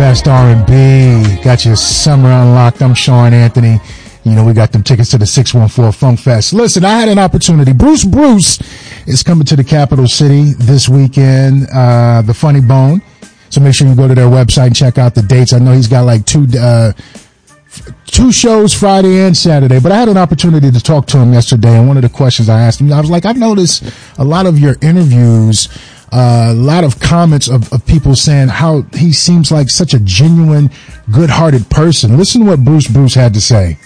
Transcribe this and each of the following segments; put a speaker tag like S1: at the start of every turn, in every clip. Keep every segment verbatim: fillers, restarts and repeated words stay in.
S1: best R and B. Got your summer unlocked. I'm Sean Anthony. You know, we got them tickets to the six one four Funk Fest. Listen, I had an opportunity. Bruce Bruce is coming to the capital city this weekend, uh, the Funny Bone. So make sure you go to their website and check out the dates. I know he's got like two, uh, two shows Friday and Saturday, but I had an opportunity to talk to him yesterday. And one of the questions I asked him, I was like, I've noticed a lot of your interviews, uh, a lot of comments of, of people saying how he seems like such a genuine, good-hearted person. Listen to what Bruce Bruce had to say.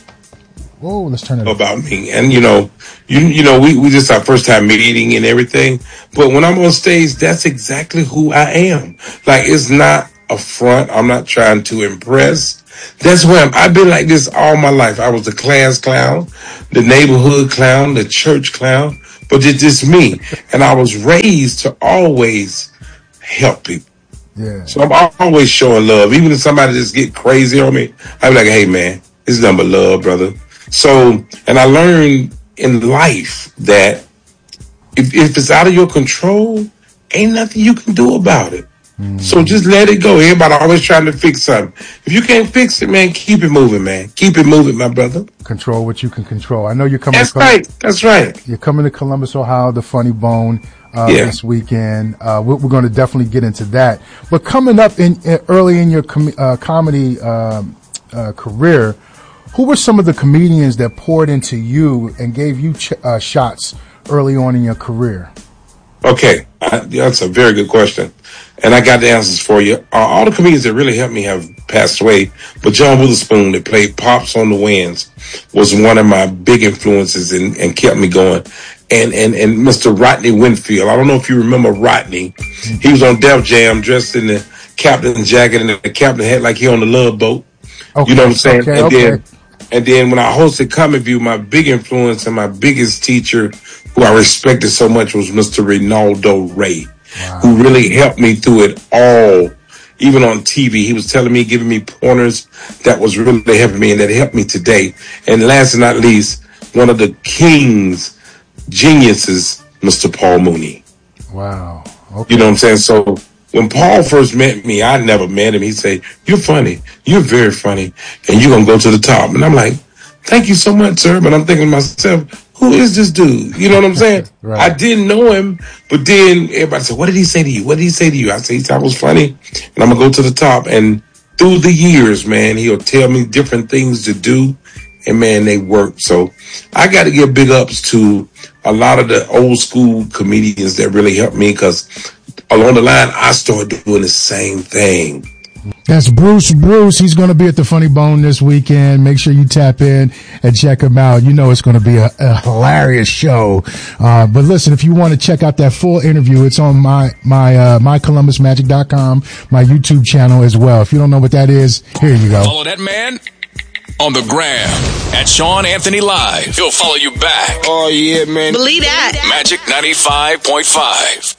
S1: Whoa, let's turn it
S2: about up. me. And, you know, you you know, we, we just our first time meeting and everything. But when I'm on stage, that's exactly who I am. Like, it's not a front. I'm not trying to impress. That's where I'm. I've been like this all my life. I was the class clown, the neighborhood clown, the church clown. But it's just me. And I was raised to always help people.
S1: Yeah.
S2: So I'm always showing love. Even if somebody just get crazy on me, I'm like, hey, man, it's nothing but love, brother. So, and I learned in life that if, if it's out of your control, ain't nothing you can do about it. Mm. So just let it go. Everybody always trying to fix something. If you can't fix it, man, keep it moving, man. Keep it moving, my brother.
S1: Control what you can control. I know you're coming.
S2: That's
S1: to
S2: right. That's right.
S1: You're coming to Columbus, Ohio, the Funny Bone uh,
S2: yeah.
S1: this weekend. Uh, we're, we're going to definitely get into that. But coming up in, in early in your com- uh, comedy um, uh, career, who were some of the comedians that poured into you and gave you ch- uh, shots early on in your career?
S2: Okay, I, that's a very good question. And I got the answers for you. Uh, all the comedians that really helped me have passed away, but John Witherspoon, that played Pops on the Winds, was one of my big influences and, and kept me going. And, and, and Mister Rodney Winfield, I don't know if you remember Rodney. He was on Def Jam dressed in the captain's jacket and the captain hat like he on the Love Boat.
S1: Okay,
S2: you know what I'm saying?
S1: Okay,
S2: and
S1: okay.
S2: then And then when I hosted Comic View, my big influence and my biggest teacher, who I respected so much, was Mister Reynaldo Ray, wow. who really helped me through it all. Even on T V, he was telling me, giving me pointers that was really helping me and that helped me today. And last but not least, one of the king's geniuses, Mister Paul Mooney.
S1: Wow. Okay.
S2: You know what I'm saying? So when Paul first met me, I never met him. He'd say, you're funny. You're very funny. And you're going to go to the top. And I'm like, thank you so much, sir. But I'm thinking to myself, who is this dude? You know what I'm saying?
S1: Right.
S2: I didn't know him. But then everybody said, what did he say to you? What did he say to you? I said, he thought I was funny. And I'm going to go to the top. And through the years, man, he'll tell me different things to do. And, man, they work. So I got to give big ups to a lot of the old school comedians that really helped me, because along the line, I started doing the same thing.
S1: That's Bruce Bruce. He's going to be at the Funny Bone this weekend. Make sure you tap in and check him out. You know it's going to be a, a hilarious show. Uh, but listen, if you want to check out that full interview, it's on my my uh, my columbus magic dot com, my YouTube channel as well. If you don't know what that is, here you go.
S3: Follow that man on the gram at Sean Anthony Live. He'll follow you back.
S2: Oh, yeah, man.
S4: Believe that.
S3: Magic ninety-five point five.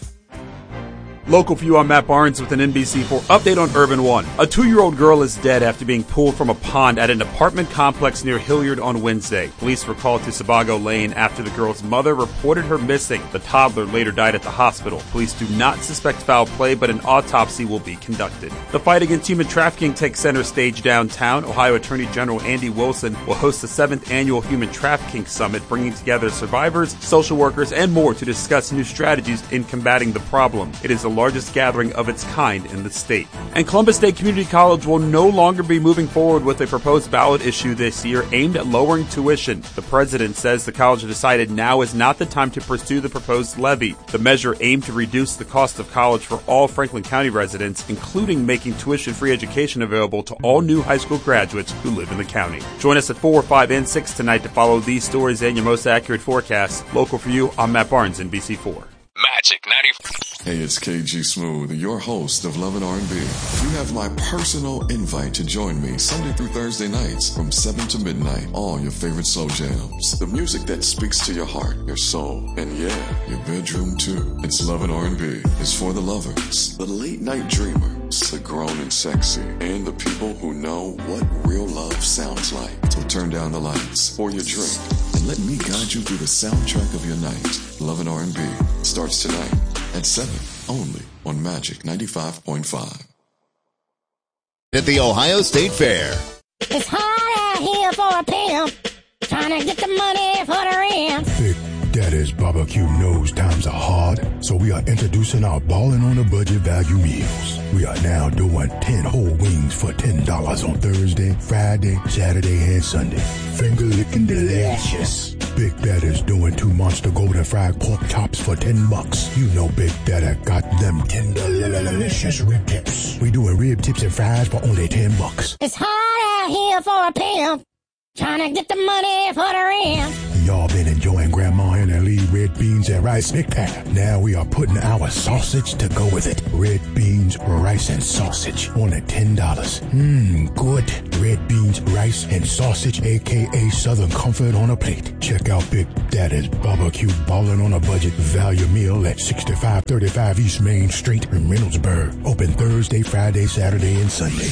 S5: Local for you, I'm Matt Barnes with an N B C four update on Urban One. A two-year-old girl is dead after being pulled from a pond at an apartment complex near Hilliard on Wednesday. Police were called to Sebago Lane after the girl's mother reported her missing. The toddler later died at the hospital. Police do not suspect foul play, but an autopsy will be conducted. The fight against human trafficking takes center stage downtown. Ohio Attorney General Andy Wilson will host the seventh Annual Human Trafficking Summit, bringing together survivors, social workers, and more to discuss new strategies in combating the problem. It is a largest gathering of its kind in the state. And Columbus State Community College will no longer be moving forward with a proposed ballot issue this year aimed at lowering tuition. The president says the college decided now is not the time to pursue the proposed levy. The measure aimed to reduce the cost of college for all Franklin County residents, including making tuition-free education available to all new high school graduates who live in the county. Join us at four, five, and six tonight to follow these stories and your most accurate forecasts. Local for you, I'm Matt Barnes, N B C four.
S3: Magic ninety.
S6: Hey, it's K G Smooth, your host of Love and R and B. You have my personal invite to join me Sunday through Thursday nights from seven to midnight. All your favorite slow jams. The music that speaks to your heart, your soul, and yeah, your bedroom too. It's Love and R and B. It's for the lovers, the late night dreamers, the grown and sexy, and the people who know what real love sounds like. So turn down the lights, pour your drink, and let me guide you through the soundtrack of your night. Love and R and B starts tonight at seven, only on Magic ninety-five point five.
S4: at the Ohio State Fair.
S7: It's hard out here for a pimp, trying to get the money for the rent.
S8: Big Daddy's Barbecue knows times are hard, so we are introducing our Ballin' on a Budget value meals. We are now doing ten whole wings for ten dollars on Thursday, Friday, Saturday, and Sunday. Finger licking delicious. Big Daddy's doing two monster golden fried pork chops for ten bucks. You know Big Daddy got them tender delicious rib tips. We doing rib tips and fries for only ten bucks.
S7: It's hard out here for a pimp, trying to get the money for the rent.
S8: Y'all been enjoying Grandma and Lee red beans and rice McPap. Now we are putting our sausage to go with it. Red beans, rice, and sausage. Only ten dollars. Mmm, good. Red beans, rice, and sausage, a k a. Southern Comfort on a plate. Check out Big Daddy's Barbecue Ballin' on a Budget value meal at sixty-five thirty-five East Main Street in Reynoldsburg. Open Thursday, Friday, Saturday, and Sunday.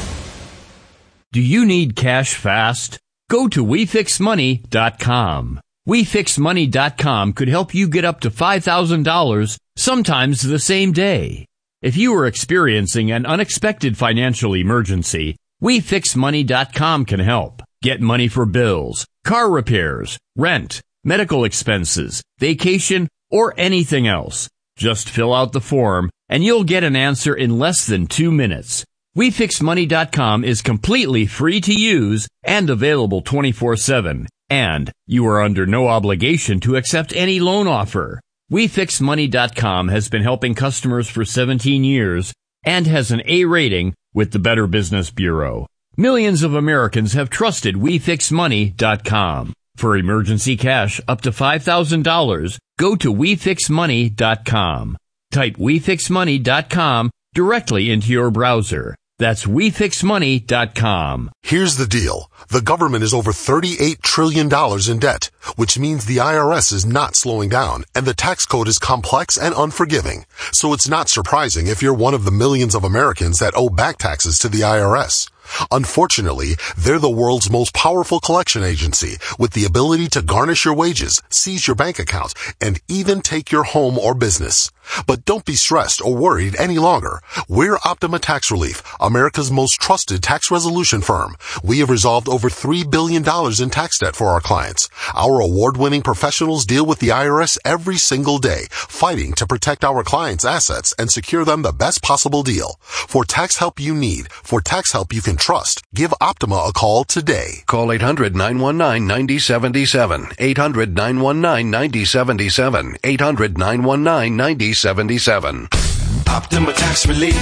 S9: Do you need cash fast? Go to we fix money dot com. we fix money dot com could help you get up to five thousand dollars, sometimes the same day. If you are experiencing an unexpected financial emergency, we fix money dot com can help. Get money for bills, car repairs, rent, medical expenses, vacation, or anything else. Just fill out the form and you'll get an answer in less than two minutes. we fix money dot com is completely free to use and available twenty-four seven. And you are under no obligation to accept any loan offer. we fix money dot com has been helping customers for seventeen years and has an A rating with the Better Business Bureau. Millions of Americans have trusted we fix money dot com. For emergency cash up to five thousand dollars, go to we fix money dot com. Type we fix money dot com directly into your browser. That's we fix money dot com.
S10: Here's the deal. The government is over thirty-eight trillion dollars in debt, which means the I R S is not slowing down, and the tax code is complex and unforgiving. So it's not surprising if you're one of the millions of Americans that owe back taxes to the I R S. Unfortunately, they're the world's most powerful collection agency with the ability to garnish your wages, seize your bank account, and even take your home or business. But don't be stressed or worried any longer. We're Optima Tax Relief, America's most trusted tax resolution firm. We have resolved over three billion dollars in tax debt for our clients. Our award-winning professionals deal with the I R S every single day, fighting to protect our clients' assets and secure them the best possible deal. For tax help you need, for tax help you can trust, give Optima a call today.
S11: Call eight hundred nine one nine nine zero seven seven. eight hundred nine one nine nine zero seven seven. eight hundred nine one nine nine zero seven seven.
S12: Optima Tax Relief.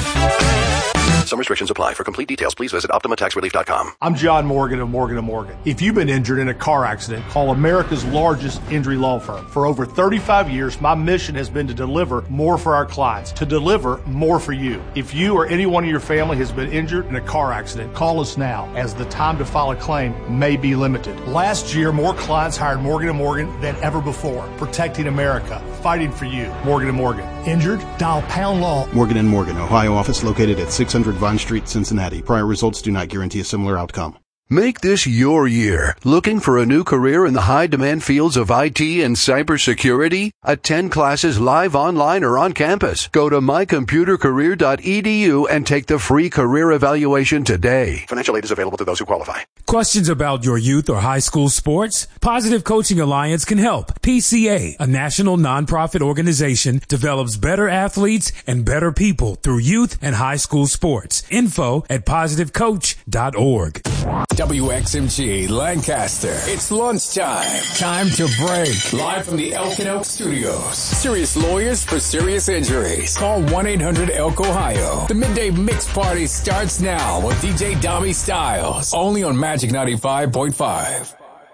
S11: Some restrictions apply. For complete details, please visit optima tax relief dot com.
S13: I'm John Morgan of Morgan and Morgan. If you've been injured in a car accident, call America's largest injury law firm. For over thirty-five years, my mission has been to deliver more for our clients, to deliver more for you. If you or anyone in your family has been injured in a car accident, call us now, as the time to file a claim may be limited. Last year, more clients hired Morgan and Morgan than ever before, protecting America, fighting for you. Morgan and Morgan. Injured? Dial pound law.
S14: Morgan and Morgan, Ohio office located at six hundred Vine Street, Cincinnati. Prior results do not guarantee a similar outcome.
S11: Make this your year. Looking for a new career in the high-demand fields of I T and cybersecurity? Attend classes live, online, or on campus. Go to my computer career dot e d u and take the free career evaluation today.
S10: Financial aid is available to those who qualify.
S15: Questions about your youth or high school sports? Positive Coaching Alliance can help. P C A, a national nonprofit organization, develops better athletes and better people through youth and high school sports. Info at positive coach dot org.
S3: W X M G Lancaster. It's lunchtime. Time to break. Live from the Elk and Elk Studios. Serious lawyers for serious injuries. Call one eight hundred elk ohio. The midday mix party starts now with D J Dami Styles. Only on Magic ninety-five point five.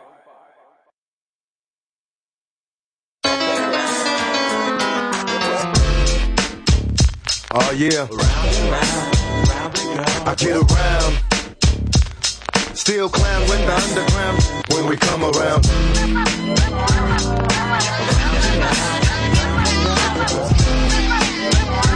S12: Oh yeah. I get around. Still clown when the underground, when we come around.